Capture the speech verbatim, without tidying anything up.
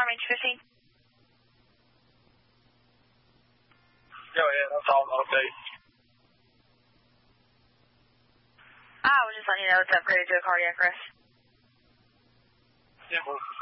Long Range fifteen. Go ahead, that's all I'll update. I was just letting you know it's upgraded to a cardiac arrest. Yeah, well.